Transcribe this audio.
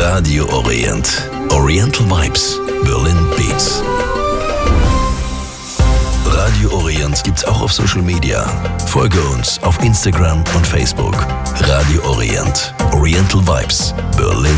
Radio Orient. Oriental Vibes, Berlin Beats. Radio Orient gibt's auch auf Social Media. Folge uns auf Instagram und Facebook. Radio Orient. Oriental Vibes, Berlin